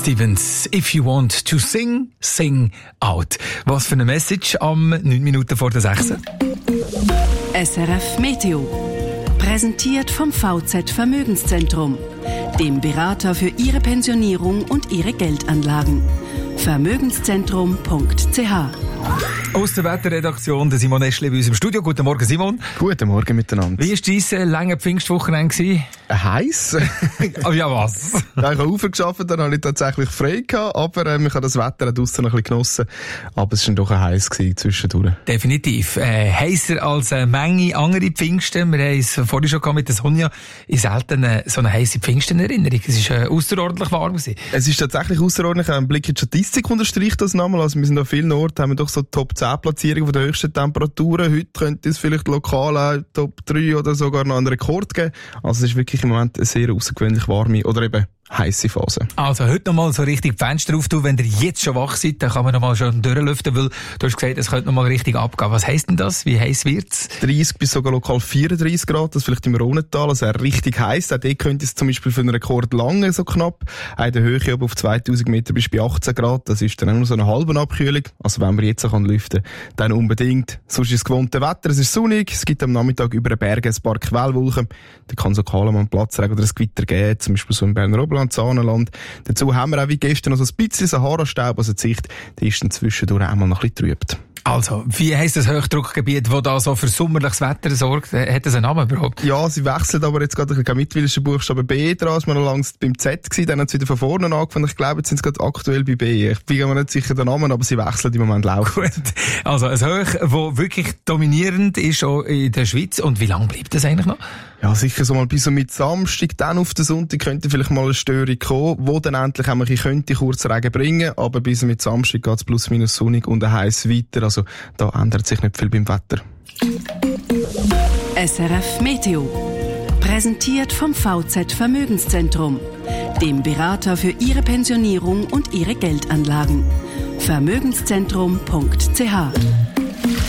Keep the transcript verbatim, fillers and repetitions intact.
Stevens, if you want to sing, sing out. Was für eine Message am neun Minuten vor der sechs. S R F Meteo. Präsentiert vom V Z Vermögenszentrum, dem Berater für Ihre Pensionierung und Ihre Geldanlagen. Vermögenszentrum punkt c h. Aus der Wetterredaktion, der Simon Eschli bei uns im Studio. Guten Morgen, Simon. Guten Morgen miteinander. Wie war dein lange Pfingstwochenende? Heiß. Oh ja, was? Ja, ich habe aufgearbeitet, dann habe ich tatsächlich frei gehabt, aber ähm, ich habe das Wetter draussen noch ein bisschen genossen. Aber es war doch ein heiß zwischendurch. Definitiv. Äh, heißer als eine Menge andere Pfingsten. Wir haben es vorhin schon gehabt mit der Sonja. In selten äh, so eine heisse Pfingsten-Erinnerung. Es war äh, außerordentlich warm gewesen. Es ist tatsächlich außerordentlich. Ein Blick in die Statistik unterstreicht das nochmal. Also wir sind an vielen Orten, haben wir doch so Top zehn Platzierungen von der höchsten Temperaturen. Heute könnte es vielleicht lokal auch Top drei oder sogar noch einen Rekord geben. Also es ist wirklich im Moment eine sehr außergewöhnlich warme oder eben heisse Phase. Also heute noch mal so richtig die Fenster auftun. Wenn ihr jetzt schon wach seid, dann kann man noch mal schon durchlüften, weil du hast gesagt, es könnte noch mal richtig abgehen. Was heisst denn das? Wie heiß wird's? dreißig bis sogar lokal vierunddreißig Grad, das vielleicht im Rhonental, also richtig heiß. Auch dort könnte es zum Beispiel für einen Rekord lange so knapp. Auch in der Höhe oben auf zweitausend Meter bis bei achtzehn Grad. Das ist dann auch nur so eine halbe Abkühlung. Also wenn man jetzt so lüften kann, dann unbedingt. Sonst ist das gewohnte Wetter, es ist sonnig, es gibt am Nachmittag über den Bergen ein paar Quellwolken. Da kann so kaum mal ein Platzregen oder ein Gewitter geben, zum Beispiel so im Berner Oberland, Saanenland. Dazu haben wir auch wie gestern noch so ein bisschen Sahara-Staub, also die Sicht, die ist dann zwischendurch einmal noch ein bisschen trübt. Also, wie heisst das Hochdruckgebiet, das da so für sommerliches Wetter sorgt? Hat das einen Namen überhaupt? Ja, sie wechselt aber jetzt gerade ein bisschen mit, weil es Buchstabe B dran ist. Wir waren noch lange beim Z gewesen, dann hat es wieder von vorne angefangen. Ich glaube, jetzt sind sie gerade aktuell bei B. Ich bin mir nicht sicher den Namen, aber sie wechseln im Moment laufend. Gut. Also, ein Hoch, das wirklich dominierend ist auch in der Schweiz. Und wie lange bleibt das eigentlich noch? Ja, sicher so mal bis so mit Samstag, dann auf den Sonntag könnte vielleicht mal eine Störung kommen, wo dann endlich einmal könnte kurz Regen bringen, aber bis mit Samstag geht es plus minus sonnig und heiß weiter, also da ändert sich nicht viel beim Wetter. S R F Meteo. Präsentiert vom V Z Vermögenszentrum, dem Berater für Ihre Pensionierung und Ihre Geldanlagen. Vermögenszentrum punkt c h.